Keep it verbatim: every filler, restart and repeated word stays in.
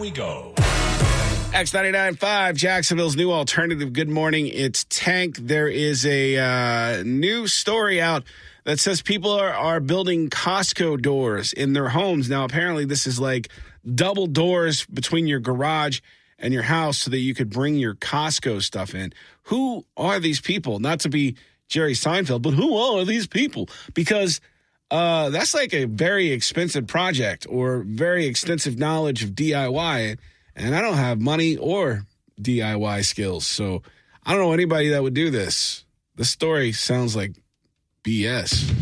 we go. X ninety-nine point five, Jacksonville's new alternative. Good morning. It's Tank. There is a uh, new story out that says people are, are building Costco doors in their homes. Now, apparently this is like double doors between your garage and your house so that you could bring your Costco stuff in. Who are these people? Not to be Jerry Seinfeld, but who are these people? Because uh, that's like a very expensive project or very extensive knowledge of D I Y. And I don't have money or D I Y skills. So I don't know anybody that would do this. This story sounds like B S.